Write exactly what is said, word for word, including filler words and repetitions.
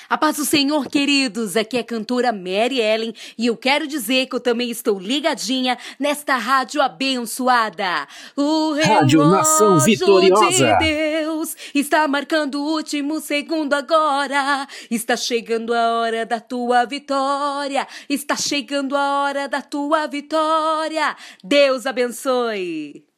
A paz do Senhor, queridos, aqui é a cantora Mary Ellen e eu quero dizer que eu também estou ligadinha nesta rádio abençoada. O Rádio Nação relógio Vitoriosa de Deus está marcando o último segundo agora. Está chegando a hora da tua vitória. Está chegando a hora da tua vitória. Deus abençoe.